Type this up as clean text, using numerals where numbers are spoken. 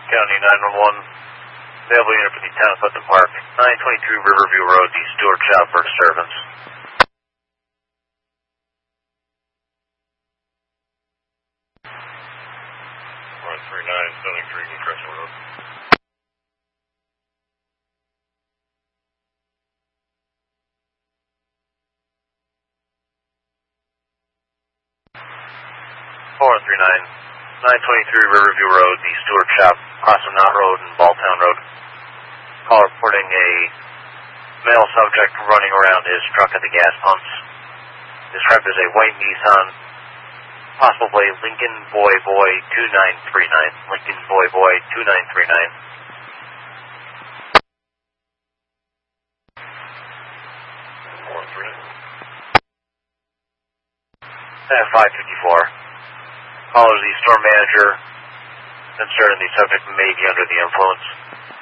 County 911. Available unit for the town of Putnam Park. 923 Riverview Road, the Stewart Shop for disturbance. 139 Southern Creek and Crescent Road. Four 923 Riverview Road, the Stewart Shop, Possum Knot Road and Balltown Road. Call reporting a male subject running around his truck at the gas pumps. Described as a white Nissan, possibly Lincoln Boy 2939. Lincoln Boy 2939. At 554. Caller is the store manager. Concerned the subject may be under the influence.